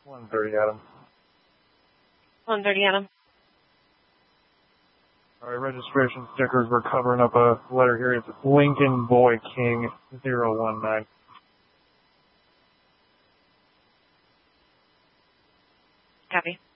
130, Adam. 130, Adam. All right, registration stickers. We're covering up a letter here. It's Lincoln Boy King 019. Copy.